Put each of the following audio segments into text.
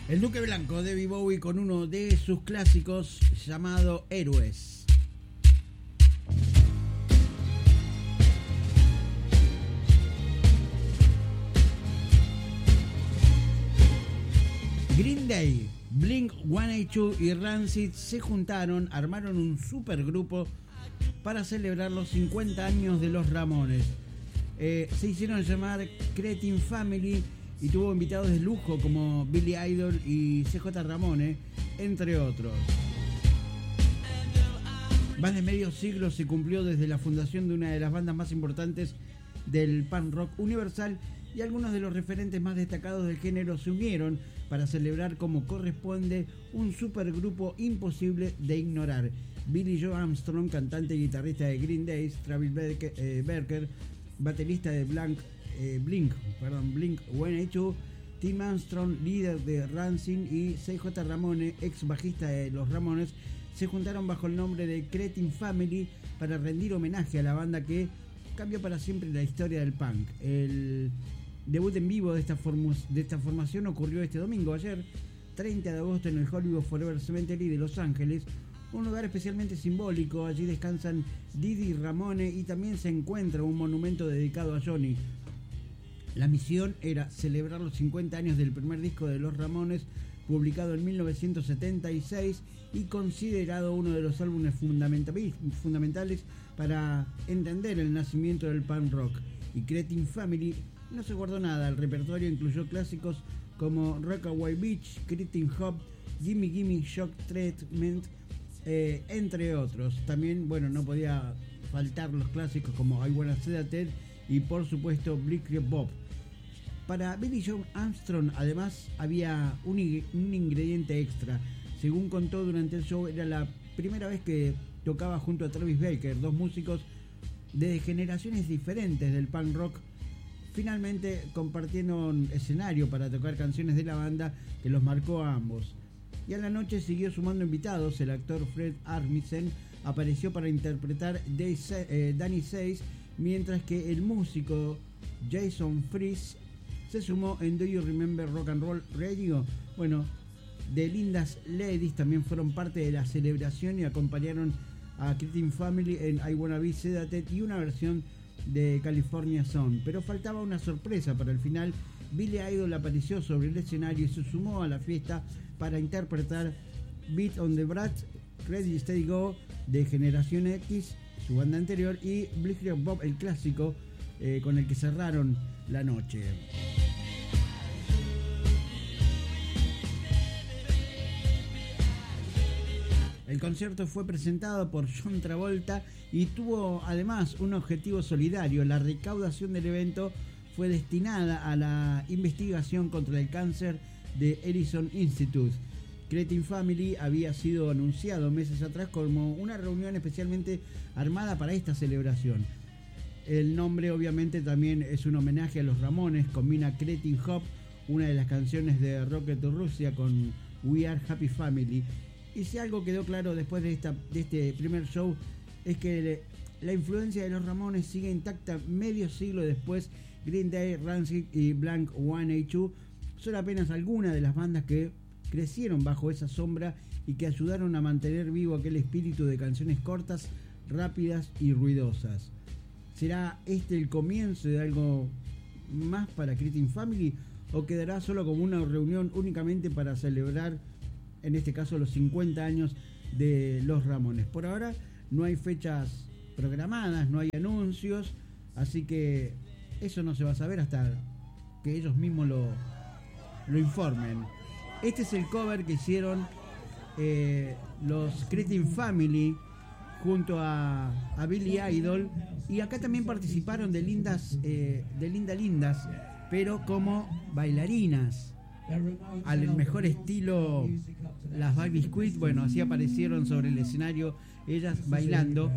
El Duque Blanco, David Bowie, con uno de sus clásicos llamado Héroes. Green Day, Blink-182 y Rancid se juntaron, armaron un supergrupo para celebrar los 50 años de los Ramones. Se hicieron llamar Cretin Family y tuvo invitados de lujo como Billy Idol y CJ Ramone, entre otros. Más de medio siglo se cumplió desde la fundación de una de las bandas más importantes del punk rock universal, y algunos de los referentes más destacados del género se unieron para celebrar como corresponde un supergrupo imposible de ignorar. Billy Joe Armstrong, cantante y guitarrista de Green Day; Travis Barker, baterista de Blink-182; Tim Armstrong, líder de Rancid; y CJ Ramone, ex bajista de los Ramones, se juntaron bajo el nombre de Cretin Family para rendir homenaje a la banda que cambió para siempre la historia del punk. El debut en vivo de esta formación ocurrió este domingo, ayer, 30 de agosto, en el Hollywood Forever Cemetery de Los Ángeles, un lugar especialmente simbólico. Allí descansan Didi Ramone y también se encuentra un monumento dedicado a Johnny. La misión era celebrar los 50 años del primer disco de los Ramones, publicado en 1976 y considerado uno de los álbumes fundamentales para entender el nacimiento del punk rock. Y Cretin Family no se guardó nada. El repertorio incluyó clásicos como Rockaway Beach, Cretin Hop, Gimme Gimme Shock Treatment, entre otros. También, bueno, no podía faltar los clásicos como I Wanna Sedated y, por supuesto, Blick Bob. Para Billy Joe Armstrong, además, había un ingrediente extra. Según contó durante el show, era la primera vez que tocaba junto a Travis Barker, dos músicos de generaciones diferentes del punk rock, finalmente compartieron escenario para tocar canciones de la banda que los marcó a ambos. Y a la noche siguió sumando invitados. El actor Fred Armisen apareció para interpretar Danny Says, mientras que el músico Jason Freese se sumó en Do You Remember Rock and Roll Radio. Bueno, The Lindas Ladies también fueron parte de la celebración y acompañaron a Cretin Family en I Wanna Be Sedated y una versión de California Sun. Pero faltaba una sorpresa para el final. Billy Idol apareció sobre el escenario y se sumó a la fiesta para interpretar Beat on the Brat, Ready Steady Go de Generación X, su banda anterior, y Blick Bob, el clásico con el que cerraron la noche. El concierto fue presentado por John Travolta y tuvo además un objetivo solidario. La recaudación del evento fue destinada a la investigación contra el cáncer de Edison Institute. Cretin Family había sido anunciado meses atrás como una reunión especialmente armada para esta celebración. El nombre obviamente también es un homenaje a los Ramones. Combina Cretin Hop, una de las canciones de Rocket to Russia, con We Are Happy Family. Y si algo quedó claro después de este primer show es que la influencia de los Ramones sigue intacta medio siglo después. Green Day, Rancid y Blink-182 son apenas algunas de las bandas que crecieron bajo esa sombra y que ayudaron a mantener vivo aquel espíritu de canciones cortas, rápidas y ruidosas. ¿Será este el comienzo de algo más para Cretin Family o quedará solo como una reunión únicamente para celebrar, en este caso, los 50 años de los Ramones? Por ahora no hay fechas programadas, no hay anuncios, así que eso no se va a saber hasta que ellos mismos lo informen. Este es el cover que hicieron los Cretin Family junto a Billy Idol, y acá también participaron de Lindas, pero como bailarinas, al mejor estilo las Biscuit. Bueno, así aparecieron sobre el escenario ellas bailando.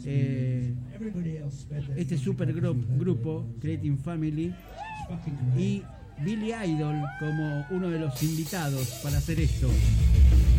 Este super grupo Cretin Family y Billy Idol como uno de los invitados para hacer esto.